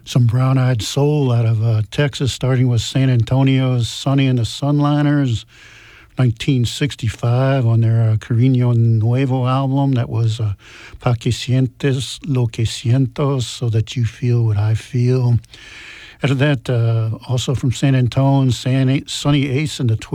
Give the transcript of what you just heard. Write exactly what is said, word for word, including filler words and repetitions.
some brown-eyed soul out of uh, Texas, starting with San Antonio's Sonny and the Sunliners, nineteen sixty-five, on their uh, Cariño Nuevo album. That was uh, Pa Que Sientes Lo Que Siento, So That You Feel What I Feel. After that, uh, also from San Antonio, San a- Sonny Ace and the